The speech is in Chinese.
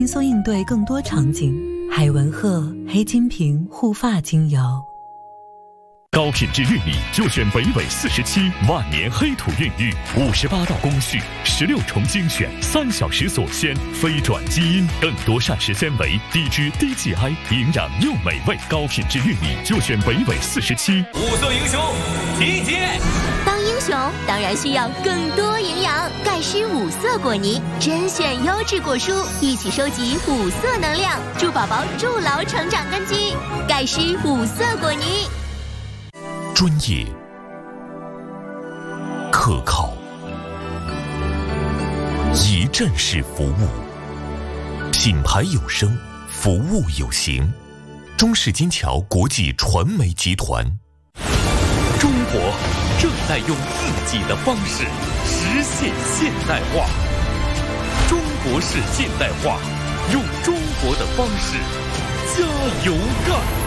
轻松应对更多场景。海文赫黑金瓶护发精油。 高品质玉米就选北纬47万年黑土孕育，58道工序，16重精选，3小时锁鲜，非转基因，更多膳食纤维，低脂低 GI， 营养又美味。高品质玉米就选北纬47。 5色英雄集结。 当英雄当然需要更多营养，钙师5色果泥甄选优质果蔬，一起收集5色能量，助宝宝筑牢成长根基。钙师5色果泥。 专业、可靠、一站式服务，品牌有声，服务有形。中式金桥国际传媒集团。 中国正在用自己的方式实现现代化，中国式现代化，用中国的方式加油干。